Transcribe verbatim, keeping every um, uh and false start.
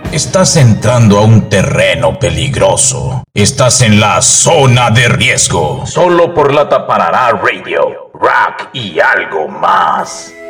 Estás entrando a un terreno peligroso. Estás en la zona de riesgo. Solo por la Taparará Radio, rock y algo más.